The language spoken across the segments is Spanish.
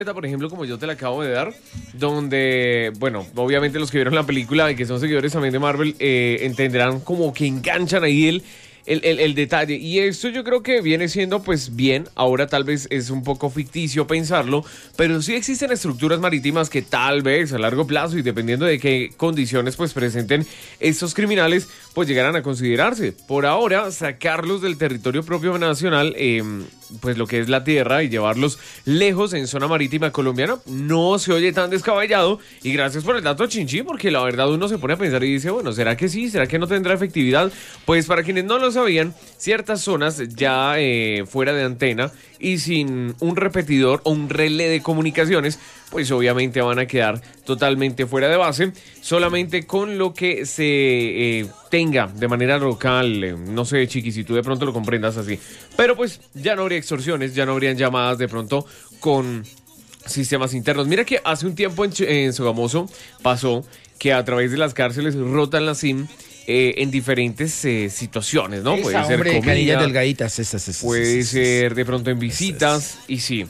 Por ejemplo, como yo te la acabo de dar, donde, bueno, obviamente los que vieron la película y que son seguidores también de Marvel, entenderán como que enganchan ahí el detalle. Y esto yo creo que viene siendo pues bien, ahora tal vez es un poco ficticio pensarlo, pero sí existen estructuras marítimas que tal vez a largo plazo y dependiendo de qué condiciones pues presenten estos criminales, pues llegarán a considerarse. Por ahora, sacarlos del territorio propio nacional, pues lo que es la tierra y llevarlos lejos en zona marítima colombiana no se oye tan descabellado. Y gracias por el dato, Chinchín, porque la verdad uno se pone a pensar y dice, bueno, ¿será que sí? ¿Será que no tendrá efectividad? Pues para quienes no lo sabían, ciertas zonas ya fuera de antena y sin un repetidor o un relé de comunicaciones, pues obviamente van a quedar totalmente fuera de base, solamente con lo que se tenga de manera local. No sé, Chiqui, si tú de pronto lo comprendas así, pero pues ya no habría extorsiones, ya no habrían llamadas de pronto con sistemas internos. Mira que hace un tiempo en Sogamoso pasó que a través de las cárceles rotan la SIM en diferentes situaciones, ¿no? Puede ser comida, canillas delgaditas, puede ser de pronto en visitas, y sí.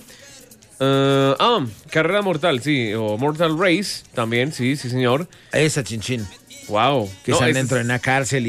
Carrera mortal, sí, o Mortal Race, también, sí, señor. Esa, Chinchín. Wow. Que están dentro de una cárcel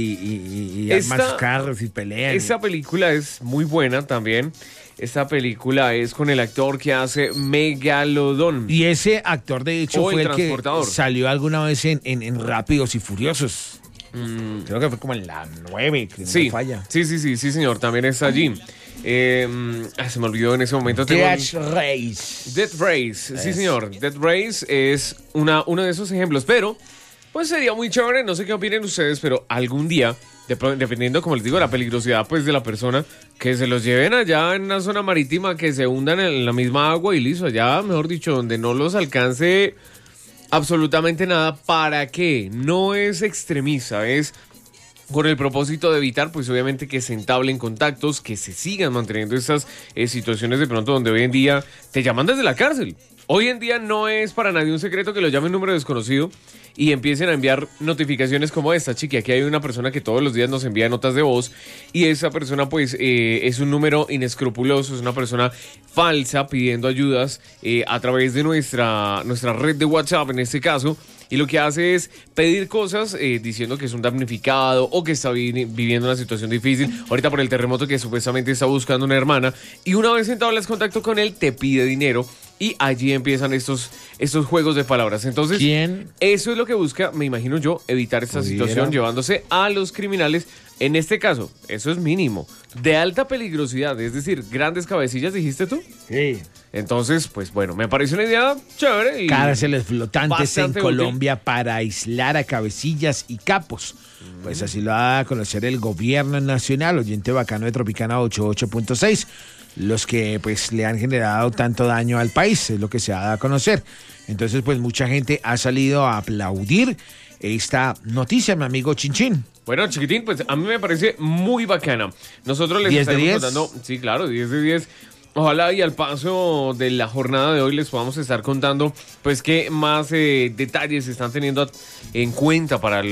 y arman sus carros y pelean. Esa película es muy buena también. Esta película es con el actor que hace Megalodón. Y ese actor, de hecho, fue el que Transportador. salió alguna vez en Rápidos y Furiosos. Creo que fue como en la 9, que sí, no falla. Sí, señor, también está allí. Se me olvidó en ese momento. Death Race. Death Race, sí, señor. Death Race es uno de esos ejemplos, pero pues sería muy chévere, no sé qué opinen ustedes, pero algún día, dependiendo, como les digo, la peligrosidad pues de la persona, que se los lleven allá en una zona marítima, que se hundan en la misma agua y listo, allá, mejor dicho, donde no los alcance absolutamente nada. ¿Para qué? No es extremista, es con el propósito de evitar, pues obviamente, que se entablen contactos, que se sigan manteniendo estas situaciones de pronto donde hoy en día te llaman desde la cárcel. Hoy en día no es para nadie un secreto que lo llame un número desconocido y empiecen a enviar notificaciones como esta, Chiqui. Aquí hay una persona que todos los días nos envía notas de voz y esa persona pues es un número inescrupuloso, es una persona falsa pidiendo ayudas a través de nuestra red de WhatsApp en este caso. Y lo que hace es pedir cosas diciendo que es un damnificado o que está viviendo una situación difícil. Ahorita por el terremoto que supuestamente está buscando una hermana. Y una vez entablas contacto con él, te pide dinero. Y allí empiezan estos juegos de palabras. Entonces, ¿quién? Eso es lo que busca, me imagino yo, evitar esta situación llevándose a los criminales. En este caso, eso es mínimo. De alta peligrosidad, es decir, grandes cabecillas, ¿dijiste tú? Sí. Entonces, pues bueno, me parece una idea chévere. Y cárceles flotantes en útil. Colombia para aislar a cabecillas y capos. Pues así lo da a conocer el gobierno nacional, oyente bacano de Tropicana 88.6. Los que pues le han generado tanto daño al país, es lo que se ha dado a conocer. Entonces, pues mucha gente ha salido a aplaudir esta noticia, mi amigo Chinchín. Bueno, Chiquitín, pues a mí me parece muy bacana. Nosotros les 10 de 10. contando, sí, claro, 10 de 10. Ojalá y al paso de la jornada de hoy les podamos estar contando pues qué más detalles se están teniendo en cuenta para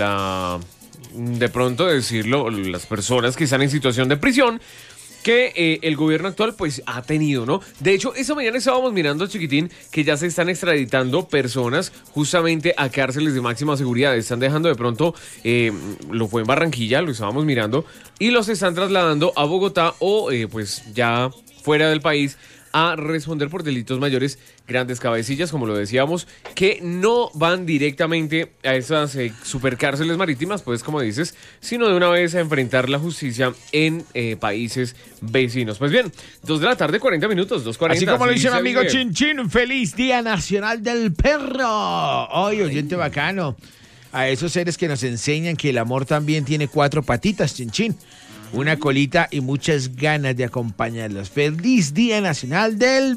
de pronto decirlo, las personas que están en situación de prisión que el gobierno actual pues ha tenido, ¿no? De hecho, esta mañana estábamos mirando, Chiquitín, que ya se están extraditando personas justamente a cárceles de máxima seguridad. Están dejando de pronto, lo fue en Barranquilla, lo estábamos mirando, y los están trasladando a Bogotá o pues ya fuera del país a responder por delitos mayores, grandes cabecillas, como lo decíamos, que no van directamente a esas supercárceles marítimas, pues como dices, sino de una vez a enfrentar la justicia en países vecinos. Pues bien, 2 de la tarde, 40 minutos, 2:40. Así como lo dice mi amigo Chin. Chinchín, feliz Día Nacional del Perro. Hoy, oyente bacano, a esos seres que nos enseñan que el amor también tiene 4 patitas, Chinchín. Una colita y muchas ganas de acompañarlos. Feliz Día Nacional del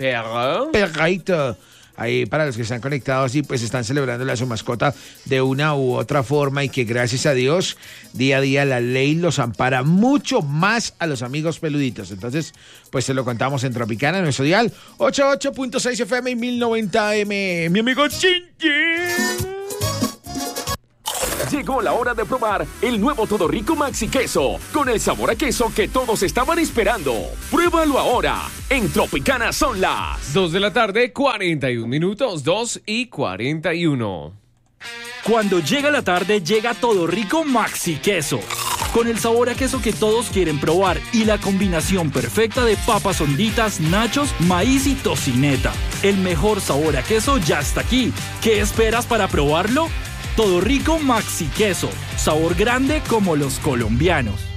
Perrito. Ahí para los que están conectados y pues están celebrando a su mascota de una u otra forma y que gracias a Dios día a día la ley los ampara mucho más a los amigos peluditos. Entonces pues se lo contamos en Tropicana, en nuestro dial 88.6 FM y 1090 AM. Mi amigo Chinchín. Llegó la hora de probar el nuevo Todo Rico Maxi Queso, con el sabor a queso que todos estaban esperando. Pruébalo ahora. En Tropicana son las 2 de la tarde, 41 minutos, 2:41. Cuando llega la tarde, llega Todo Rico Maxi Queso. Con el sabor a queso que todos quieren probar y la combinación perfecta de papas honditas, nachos, maíz y tocineta. El mejor sabor a queso ya está aquí. ¿Qué esperas para probarlo? Todo Rico Maxi Queso. Sabor grande como los colombianos.